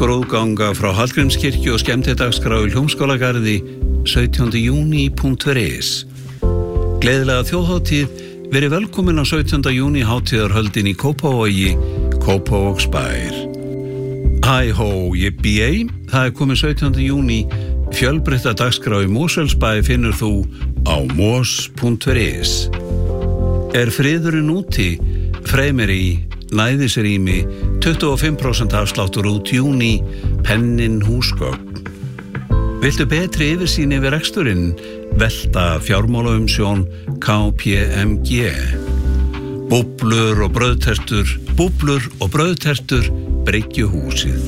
Skrúðganga frá Hallgrímskirkju og skemmtidagskrá í Hljómskálagarði 17. júní.is. Gleðilega þjóðhátíð, verið velkomin á 17. júní hátíðarhöldin í Kópavogi, Kópavogsbær. Hæ hó, yippie, það komið 17. júní, fjölbreytta dagskrá í Mosfellsbæ finnur þú á mos.is. Friðurinn úti, freymir í næðisrými, 25% afsláttur út júní, pennin húsgögn. Viltu betri yfirsýn yfir reksturinn? Velta fjármálaumsjón KPMG. Búblur og brauðtertur, Bryggjuhúsið.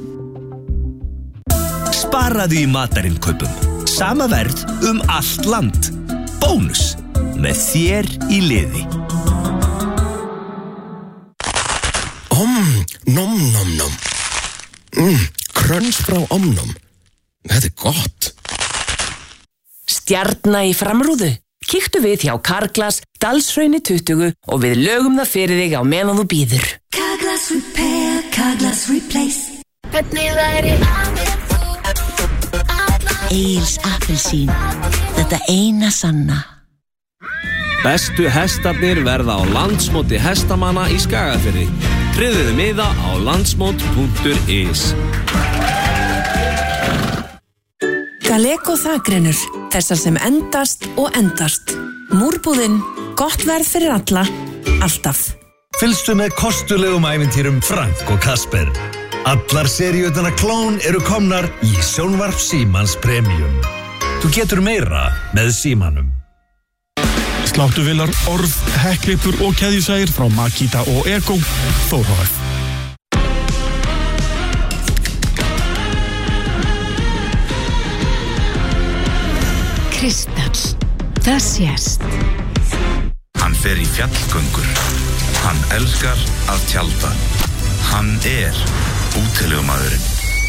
Sparaðu í matarinkaupum. Sama verð allt land. Bónus með þér í liði. Nom nom nom. Kröns frá Omnom. Þetta gott. Stjarna í framrúðu. Kíktu við hjá Carglass, Dalshrauni 20 og við lögum það fyrir þig á meðan þú bíður. Carglass Repair, Carglass Replace. Hvernig væri Egils appelsín. Þetta eina sanna. Bestu hestarnir verða á landsmóti hestamanna í Skagafirði. Tryggðu miða á landsmót.is. Galeko þakgrinnur, þessar sem endast og endast. Múrbúðin, gott verð fyrir alla, alltaf. Fylgstu með kostulegum ævintýrum Frank og Kasper. Allar seríutana Klón eru komnar í Sjónvarp Símans Premium. Þú getur meira með Símanum. Sláttuvélar, orð, hekklipur og keðjusægir frá Makita og Ego, Þórhf. Kristall, það sést. Hann fer í fjallgöngur. Hann elskar að tjalda. Hann útilegumaðurinn.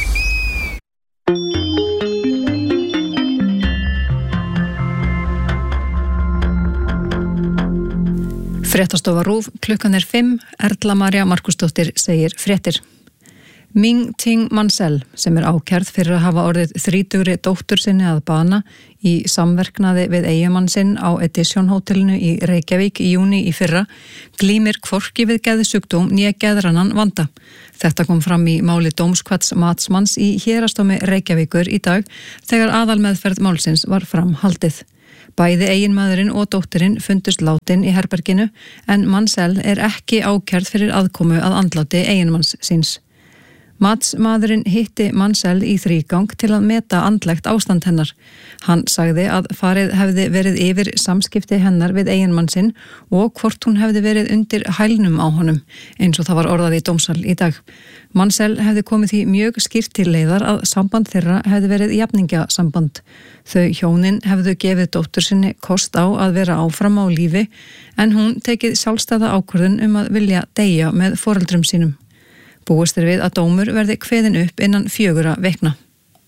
Fréttastofa RÚV, klukkan 5, Erla María Markusdóttir segir fréttir. Ming Ting Mansell, sem ákærð fyrir að hafa orðið 30 dóttur sinni að bana í samverknaði við eiginmann sinn á Edition hótelinu í Reykjavík í júní í fyrra, glímir hvorki við geðsjúkdóm né geðrannan vanda. Þetta kom fram í máli dómskvats matsmanns í Héraðsdómi Reykjavíkur í dag þegar aðalmeðferð málsins var framhaldið. Bæði eiginmaðurinn og dóttirinn fundust látin í herberginu en Mansell ekki ákærð fyrir aðkomu að andláti eiginmanns síns. Matsmaðurinn hitti Mansell í þrígang til að meta andlegt ástand hennar. Hann sagði að farið hefði verið yfir samskipti hennar við eiginmann sinn og hvort hún hefði verið undir hælnum á honum, eins og það var orðað í dómsal í dag. Mansell hefði komið því mjög skýrt til leiðar að samband þeirra hefði verið jafningjasamband. Þau hjónin hefðu gefið dóttur sinni kost á að vera áfram á lífi en hún tekið sjálfstæða ákvörðun að vilja deyja með foreldrum sínum. Búist við að dómur verði kveðinn upp innan 4 vikna.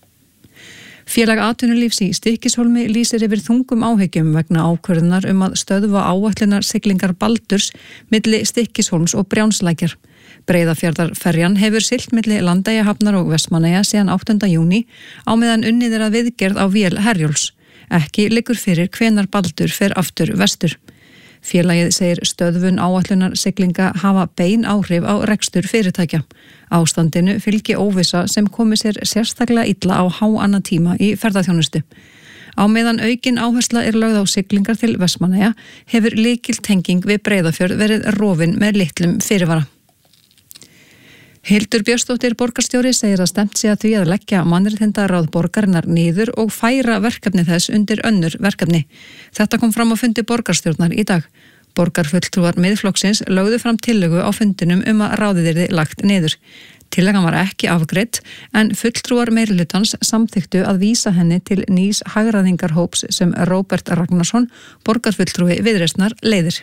Félag atvinnulífs í Stykkishólmi lýsir yfir þungum áhyggjum vegna ákvörðunar að stöðva áætlunar siglingar Baldurs milli Stykkishólms og Brjánslækjar. Breiðafjarðarferjan hefur siglt milli Landeyjahafnar og Vestmannaeyja síðan 8. júní á meðan unnið að viðgerð á vél Herjólfs. Ekki liggur fyrir hvenær Baldur fer aftur vestur. Félagið segir stöðvun áætlunar siglinga hafa bein áhrif á rekstur fyrirtækja. Ástandinu fylgi óvissa sem komi sér sérstaklega illa á háannatíma í ferðaþjónustu. Á meðan aukin áhersla lögð á siglingar til Vestmannaeyja hefur lykiltenging við Breiðafjörð verið rofin með litlum fyrirvara. Hildur Björnsdóttir borgarstjóri segir að stefnt sé að því að leggja mannréttindaráð borgarinnar niður og færa verkefni þess undir önnur verkefni. Þetta kom fram á fundi borgarstjórnar í dag. Borgarfulltrúar Miðflokksins lögðu fram tillögu á fundinum að ráðið yrði lagt niður. Tillagan var ekki afgreidd en fulltrúar meirihlutans samþykktu að vísa henni til nýs hagræðingarhóps sem Róbert Ragnarsson, borgarfulltrúi Viðreisnar, leiðir.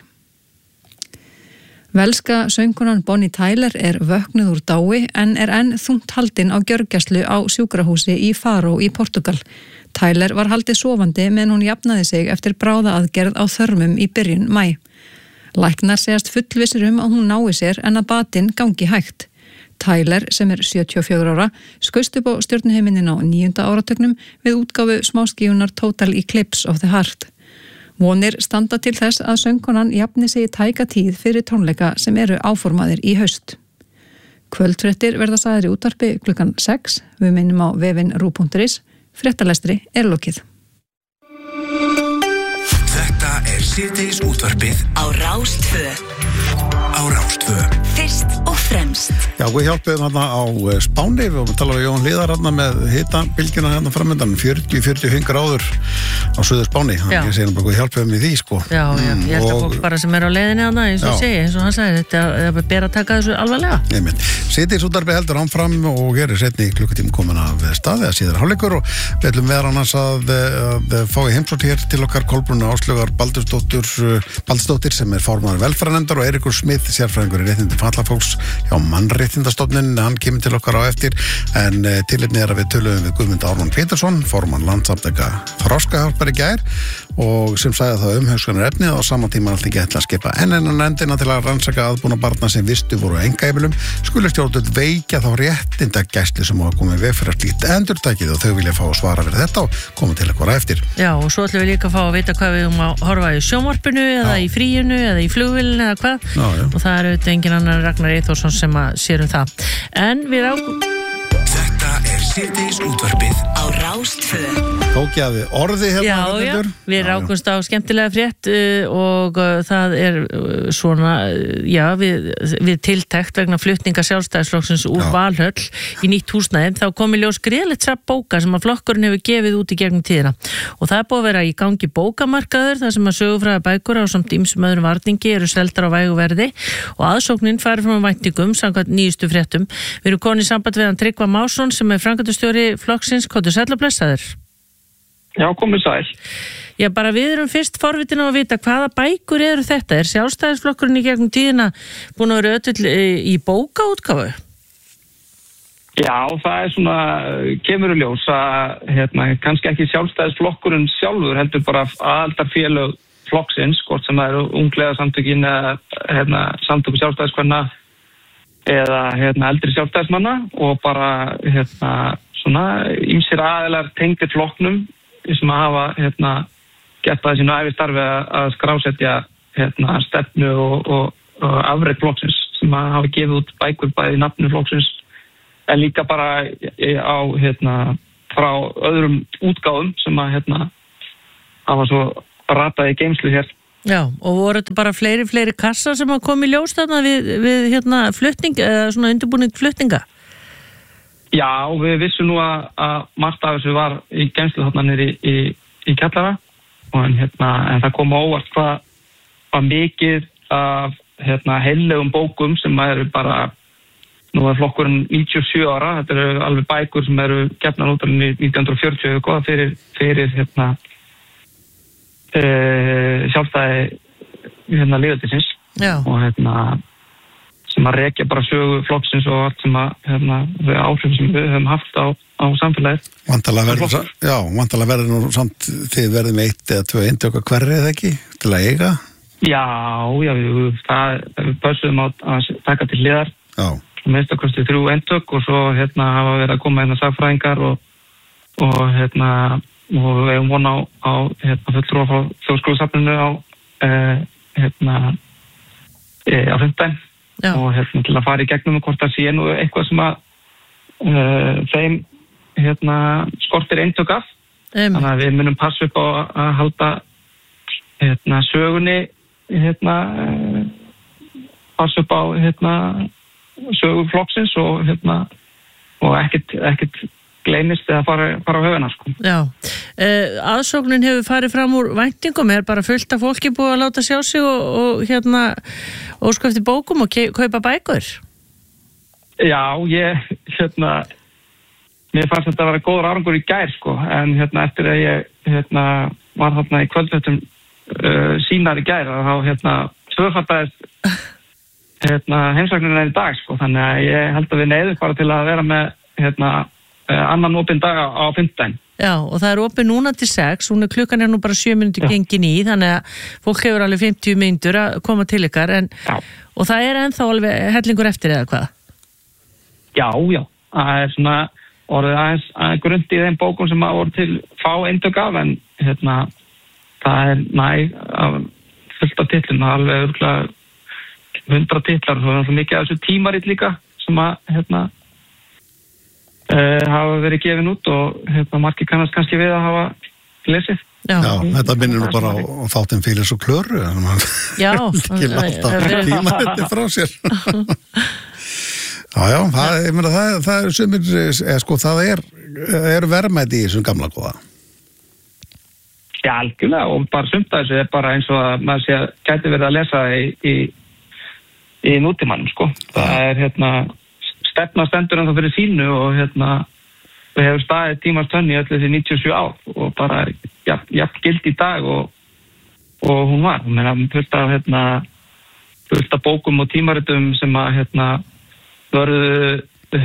Velska söngkonan Bonnie Tyler vöknuð úr dái en enn þungt haldin á gjörgæslu á sjúkrahúsi í Faro í Portugal. Tyler var haldið sofandi meðan hún jafnaði sig eftir bráðaaðgerð á þörmum í byrjun maí. Læknar segjast fullvissir að hún nái sér en að batinn gangi hægt. Tyler, sem 74 ára, skaust upp á stjörnuheiminin á 9. áratugnum við útgáfu smáskífunar Total Eclipse of the Heart. Vonir standa til þess að söngkonan jafni sig í tæka tíð fyrir tónleika sem eru áformaðir í haust. Kvöldfréttir verða sagðir í útvarpi klukkan 6, við minnum á vefinn ru.is, fréttalestri lokið. Þetta síðdegis útvarpið á Rás 2. Fyrst og fremst. Já, við hjálpum hérna á Spáni, við vorum að tala við Jón Hlíðar hérna með hitabylgjuna hérna framöndan, 40-45 gráður á Suður Spáni, þannig að segja bara við hjálpum í því, sko. Já, ég held að fólk bara sem á leiðinni hérna, eins og segi, eins og hann sagði, þetta er ber að taka þessu alvarlega. Síðdegis útvarpið heldur áfram og hér seinni klukkutíma komin af staði að síðar hálfleikur og við ætlum meðal annars að fá í heimsókn hér til okkar Kolbrúnu Áslaugar Baldursdóttir sem formaður velferðarnefndar og Eiríkur Smith, sérfræðingur í réttindi fatlaðs hjá Mannréttindastofnun, hann kemur til okkar á eftir en tilefni að við töluðum við Guðmund Ármann Pétursson, formann Landssamtaka Þroskahjálpar í gær og sem sagði það umhugsunar efnið á sama tíma alltaf ekki ætla að skipa nefndina til að rannsaka aðbúna barna sem vistu voru einkaheimilum skuli stjórnvöld veikja þá réttindagæslu sem hafa komið veg fyrir slíkt endurtækið og þau vilja fá að svara fyrir þetta og koma til eitthvað eftir. Já, og svo ætlum við líka að fá að vita hvað við að horfa í sjónvarpinu eða í fríinu eða í flugvélinu eða hvað og það auðvitað engin annar Ragnar Eyþórsson sem að sér það. En við Þetta síðdegis útvarpið á Rás 2. Tók ég að við orði hérna. Já, við rákumst á skemmtilega frétt og það svona, við tiltekt vegna flutninga Sjálfstæðisflokksins úr Valhöll í nýtt húsnæði, þá kom í ljós gríðlegt safn bóka sem að flokkurinn hefur gefið út í gegnum tíðina. Og það búið að vera í gangi bókamarkaður, þar sem að sögufræða bækur á samt ýmsum öðrum varningi eru seldar á vægu verði og aðsóknin fari frá væntingum samkvæmt nýjustu fréttum. Við erum komin í samband við hann Tryggva Másson sem framkvæmdastjóri flokksins. Komdu sæll og blessaður. Já, komið sæl. Já, bara við erum fyrst forvitin á að vita hvaða bækur eru þetta? Sjálfstæðisflokkurinn í gegnum tíðina búin að vera öll í bókaútgáfu? Já, það svona, kemur í ljós að kannski ekki Sjálfstæðisflokkurinn sjálfur heldur bara aðaldarfélög flokksins, hvort sem það eru unglega-samtökin eða samtöku sjálfstæðiskvenna eða eldri sjálfstæðismanna og bara svona ýmsir aðilar tengdir flokknum sem að hafa gert það sínu ævistarfi að skrásetja stefnu og afrek flokksins sem að hafa gefið út bækur bæði í nafnu flokksins en líka bara á frá öðrum útgáfum sem að hafa svo ratað í geymslu hér. Já, og voru þetta bara fleiri kassar sem að koma í ljós þarna við flutning eða svona undirbúning flutninga? Já, við vissum nú að margt af þessu var í geymslu þarna niður í kjallara og en það kom á óvart hvað mikið af heillegum bókum sem eru bara nú flokkurinn 97 ára, þetta eru alveg bækur sem eru gefnar út í 1940 góða fyrir sjálfstæði lýðveldisins og sem að rekja bara sögu flokksins og allt sem að áhrif sem við höfum haft á samfélagið. Vantalega verður nú samt þið verðum 1 eða 2 eintök að hverri eða ekki til að eiga? Já, við pössum að taka til hliðar minnstakosti 3 eintök og svo hafa verið að koma sagfræðingar og við hefum von á fulltrúa frá Þjóðskólasafninu á fimmtudaginn og til að fara í gegnum hvort það sé nú eitthvað sem að þeim skortir eintök af þannig að við munum passa upp á að halda sögunni passa upp á sögu flokksins og ekkert gleymist eða fara á höfuna sko. Já, aðsóknin hefur farið fram úr væntingum, bara fullt af fólki búið að láta sjá sig og óska eftir bókum og kaupa bækur? Já, mér fannst þetta að vera góður árangur í gær sko, en eftir að ég var þarna í kvöldfréttum sínar í gær þá tvöfaldaðist heimsóknin í dag sko, þannig að ég held að við neyðum bara til að vera með annan opinn dag á fimmtudaginn. Já, og það opinn núna til 6, klukkan nú bara 7 mínútur gengin í, þannig að fólk hefur alveg 50 mínútur að koma til ykkar, og það ennþá alveg hellingur eftir eða hvað? Já, það svona orðið aðeins grund í þeim bókum sem voru til fá eintök af, en það fullt af titlum, alveg örugglega 100 titlar, og það mikið af þessu tímarit líka sem hafa verið gefin út og margir kannast kannski við að hafa lesið. Já, þetta minnir nú bara á þáttinn Fílis og Klöru, já, ekki láta tímariti frá sér. Já, það er sumir, sko, það er verðmæti í þessum gamla góða. Já, algjörlega, og bara sumt að þessu bara eins og að maður sé að gæti verið að lesa í nútímanum, sko. Það stefna stendur ennþá fyrir sínu og við hefum staðið tímans tönn í öll þessi 97 ár og bara jafn gild í dag og hún var. Fullt af bókum og tímaritum sem að vörðu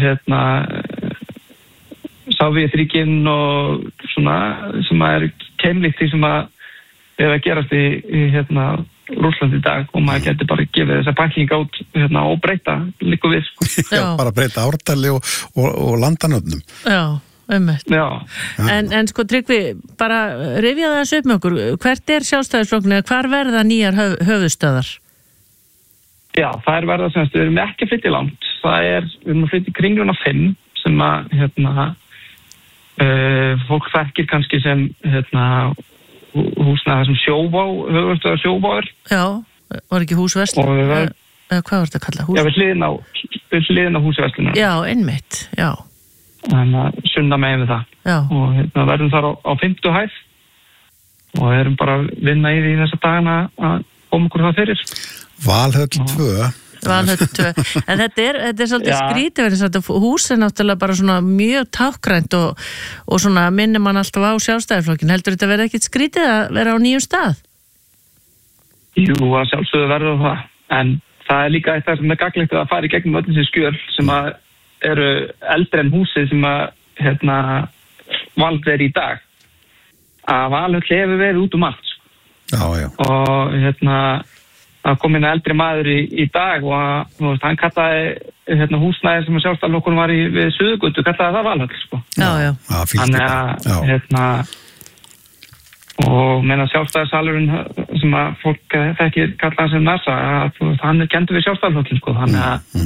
Sovétríkin og svona sem að keimlíkt því sem að er að gerast í Rússland í dag, og maður getur bara gefið þessa pæklinga út og breyta líka við, sko. Já, bara breyta ártali og landanöfnum. Já, Já. En sko Tryggvi, bara rifja það upp með okkur, hvert er Sjálfstæðisflokkurinn eða hvar verða nýjar höfuðstöðar? Já, það er verða semst, við erum ekki að flytja langt, við erum að flytja Kringluna 5 sem að fólk þekkir kannski sem húsnæði sem Sjóvá, höfuðstöðar Sjóvá er. Já, var ekki húsverslun? Hvað var þetta að kalla? Já, við hliðin á húsverslunum. Já, einmitt, já. Þannig að sunna megin við það. Já. Og verðum þar á 50 hæð og erum bara að vinna í því þessa dagana að koma okkur það fyrir. Valhöll 2. Valhöll 2. En þetta er svolítið skrítið, þetta hús er náttúrulega bara svona mjög tákgrænt og svona minnir mann alltaf á Sjálfstæðisflokkin. Heldur þetta verið ekkit skrítið að vera á nýjum stað? Jú, að sjálfsögðu verður það. En það er líka eitthvað sem er gagnlegt að fara í gegnum öll þessi skjöl sem að eru eldri en húsið sem að vald er í dag. Að Valhöll hefur verið út allt. Já. Og að kom inn eldri maður í dag og hann kallaði húsnæði sem Sjálfstæðisflokkurinn var við Suðurgötu, kallaði það Valhöll, sko. Já. Þannig að og meina Sjálfstæðissalurinn sem að fólk þekkir kallaði sem NASA, hann er kendur við Sjálfstæðisflokkinn, sko. Þannig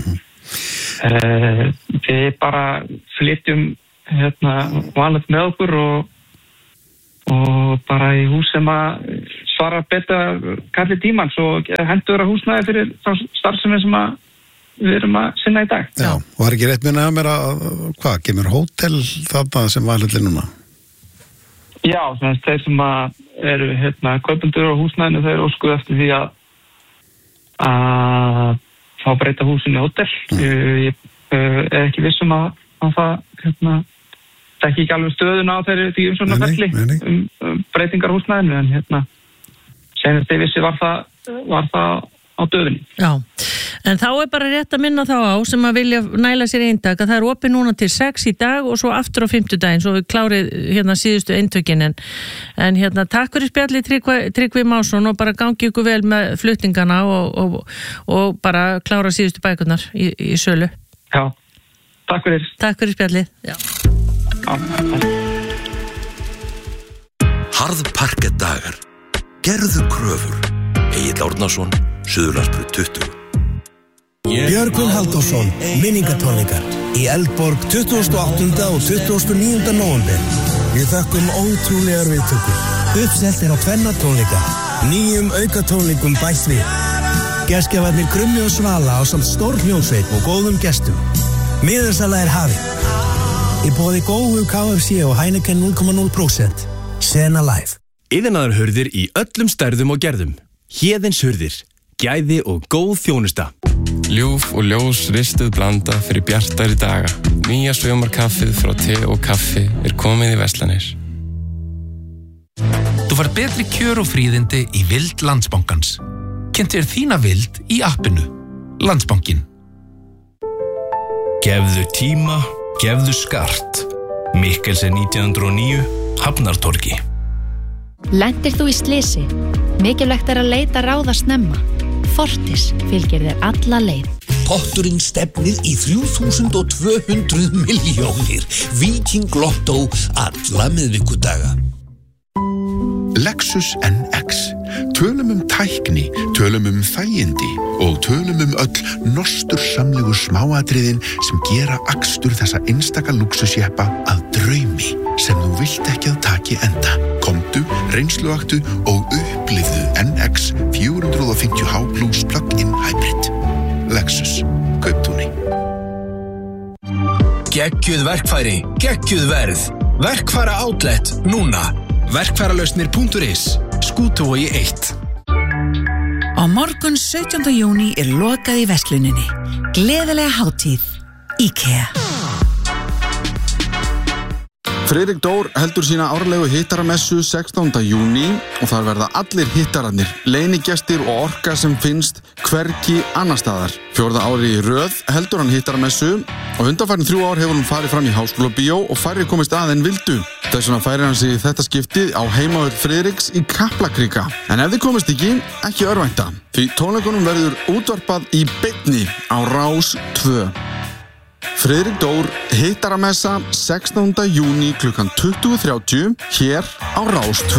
að við bara flytjum Valhöll með okkur og bara í hús sem að svara betur kalli tímans og hendur að húsnæði fyrir starfsemi sem að við erum að sinna í dag. Já, og var ekki rétt minna að mér að kemur hótel þarna sem Valhölli núna? Já, þeir sem að eru kaupendur á húsnæðinu, þeir óskuðu eftir því að fá breyta húsinu í hótel. Ég er ekki viss að það þekki ekki alveg stöðuna á því umsóknarferli breytingar húsnæðinu, en senast ég vissi var það á döðunni. Já, en þá er bara rétt að minna þá á sem að vilja næla sér eintak að það er opið núna til 6 í dag og svo aftur á 50 daginn, svo við klárið síðustu eintökin, en takk fyrir spjalli Tryggvi Másson og bara gangi ykkur vel með flutningana og bara klára síðustu bækurnar í sölu. Já, takk fyrir. Takk fyrir spjalli. Já. Harðparkett dagar. Gerðu kröfur. Egill Árnason, Suðurlandsbraut 20. Björgvin Halldórsson, minningatónleikar í Eldborg 28. og 29. nóvember. Við þakkum ótrúlegar viðtökur. Uppselt er á 2 tónleika. 9 aukatónleikum bætt við. Gestgjafarnir Krummi og Svala á samt stór hljómsveit og góðum gestum. Miðasala er hafin. Í boði góðu KFC og Heineken 0,0%. Sena Live. Iðnaðar hurðir í öllum stærðum og gerðum. Héðins hurðir. Gæði og góð þjónusta. Ljúf og ljós ristuð blanda fyrir bjartari daga. Nýja sögumarkaffið frá te og kaffi er komið í verslanir. Þú fær betri kjör og fríðindi í vild Landsbankans. Kynntu þér þína vild í appinu. Landsbankin. Gefðu tíma, gefðu skart. Mikkelsen 1909, Hafnartorgi. Lentir þú í slysi? Mikilvægt er að leita ráða snemma. Fortis fylgir þér alla leið. Potturinn stefnir í 3200 milljónir. Viking Lotto alla miðvikudaga. Lexus NX. Tölum tækni, tölum þægindi og tölum öll nostursamlegu smáatriðin sem gera akstur þessa einstaka lúxusjeppa að draumi sem þú vilt ekki að taki enda. Komdu, reynsluaktu og upplifðu NX 450h Plus Plug-in Hybrid. Lexus, Kauptúni. Geggjuð verkfæri, geggjuð verð. Verkfæra outlet, núna. Verkfæralausnir.is, Skútuvogi 1. Á morgun 17. júní lokað í versluninni. Gleðilega hátíð, IKEA. Friðrik Dór heldur sína árlegu hittaramessu 16. júní og þar verða allir hittararnir, leynigestir og orka sem finnst hvergi annar staðar. 4. ári í röð heldur hann hittaramessu og undanfarin 3 ár hefur hann farið fram í Háskólabíó og færri komist að en vildu. Þess vegna færir hann sig í þetta skiptið á heimavöll Friðriks í Kaplakrika. En ef þið komist ekki örvænta, því tónleikunum verður útvarpað í beinni á Rás 2. Friðrik Dór hittaramessa 16. júní klukkan 20:30 hér á Rás 2.